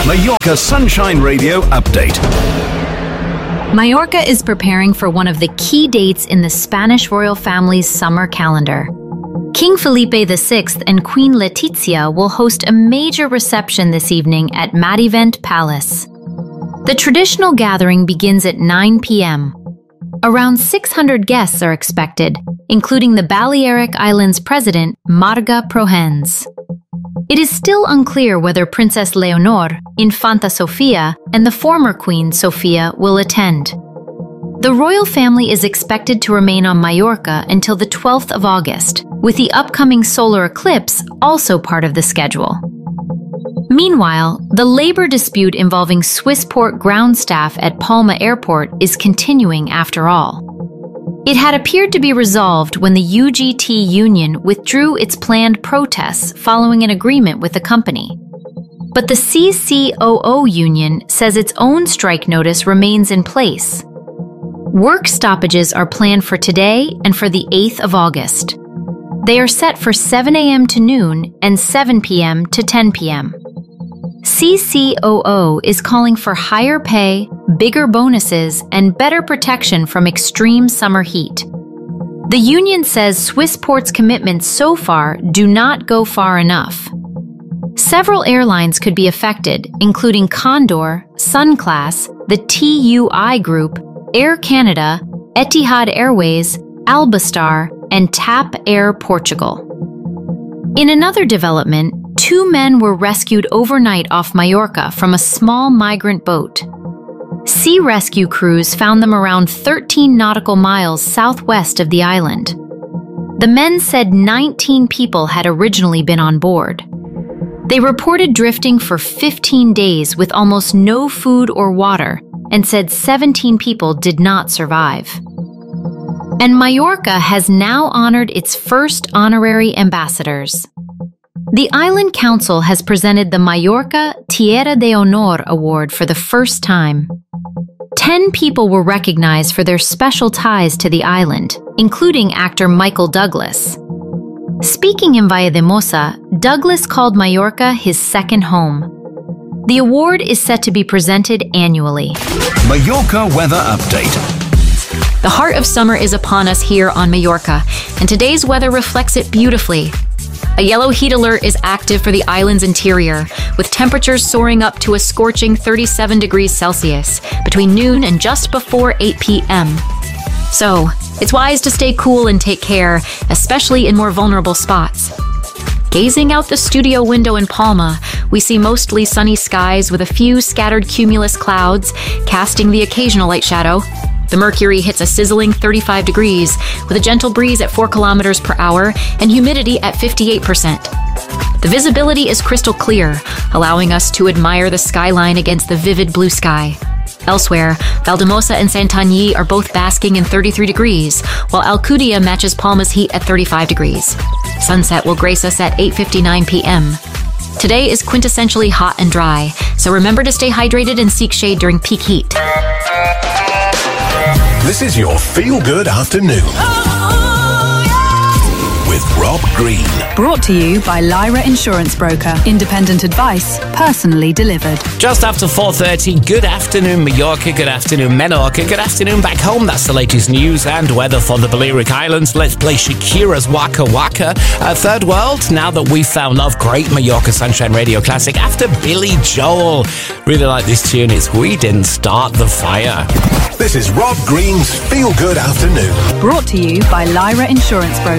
Mallorca Sunshine Radio update. Mallorca is preparing for one of the key dates in the Spanish royal family's summer calendar. King Felipe VI and Queen Letizia will host a major reception this evening at Madivent Palace. The traditional gathering begins at 9 p.m. Around 600 guests are expected, including the Balearic Islands president, Marga Prohens. It is still unclear whether Princess Leonor, Infanta Sofia, and the former Queen Sofia will attend. The royal family is expected to remain on Mallorca until the 12th of August, with the upcoming solar eclipse also part of the schedule. Meanwhile, the labor dispute involving Swissport ground staff at Palma Airport is continuing after all. It had appeared to be resolved when the UGT union withdrew its planned protests following an agreement with the company. But the CCOO union says its own strike notice remains in place. Work stoppages are planned for today and for the 8th of August. They are set for 7 a.m. to noon and 7 p.m. to 10 p.m. CCOO is calling for higher pay, bigger bonuses, and better protection from extreme summer heat. The union says Swissport's commitments so far do not go far enough. Several airlines could be affected, including Condor, Sunclass, the TUI Group, Air Canada, Etihad Airways, Albastar, and TAP Air Portugal. In another development, 2 men were rescued overnight off Mallorca from a small migrant boat. Sea rescue crews found them around 13 nautical miles southwest of the island. The men said 19 people had originally been on board. They reported drifting for 15 days with almost no food or water and said 17 people did not survive. And Mallorca has now honored its first honorary ambassadors. The Island Council has presented the Mallorca Tierra de Honor Award for the first time. 10 people were recognized for their special ties to the island, including actor Michael Douglas. Speaking in Valldemosa, Douglas called Mallorca his second home. The award is set to be presented annually. Mallorca weather update. The heart of summer is upon us here on Mallorca, and today's weather reflects it beautifully. A yellow heat alert is active for the island's interior, with temperatures soaring up to a scorching 37 degrees Celsius between noon and just before 8 p.m. So, it's wise to stay cool and take care, especially in more vulnerable spots. Gazing out the studio window in Palma, we see mostly sunny skies with a few scattered cumulus clouds, casting the occasional light shadow. The mercury hits a sizzling 35 degrees, with a gentle breeze at 4 kilometers per hour and humidity at 58%. The visibility is crystal clear, allowing us to admire the skyline against the vivid blue sky. Elsewhere, Valldemosa and Santanyí are both basking in 33 degrees, while Alcudia matches Palma's heat at 35 degrees. Sunset will grace us at 8:59 p.m. Today is quintessentially hot and dry, so remember to stay hydrated and seek shade during peak heat. This is your feel-good afternoon. With Rob Green. Brought to you by Lyra Insurance Broker. Independent advice, personally delivered. Just after 4:30, good afternoon Mallorca, good afternoon Menorca, good afternoon back home. That's the latest news and weather for the Balearic Islands. Let's play Shakira's Waka Waka. Third World, Now That We've Found Love. Great Mallorca Sunshine Radio classic after Billy Joel. Really like this tune. It's We Didn't Start the Fire. This is Rob Green's Feel Good Afternoon. Brought to you by Lyra Insurance Broker.